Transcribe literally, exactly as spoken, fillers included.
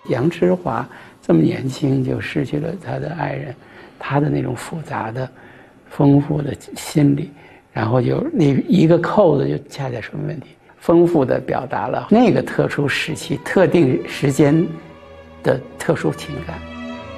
杨之华这么年轻就失去了他的爱人，他的那种复杂的、丰富的心理，然后就那一个扣子就恰恰什么问题，丰富地表达了那个特殊时期、特定时间的特殊情感。